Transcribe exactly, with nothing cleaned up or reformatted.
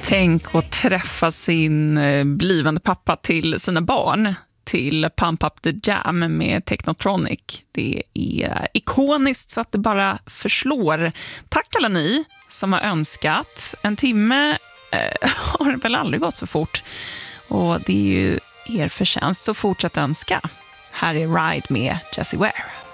Tänk att träffa sin blivande pappa till sina barn till Pump Up the Jam med Technotronic. Det är ikoniskt så att det bara förslår. Tack alla ni som har önskat. En timme eh, har det väl aldrig gått så fort. Och det är ju er förtjänst, så fortsätt önska. Här är Ride med Jessie Ware.